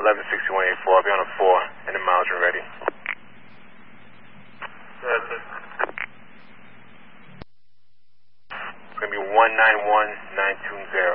116184. I'll be on a 4 and the miles are ready. That's it. It's going to be 191920.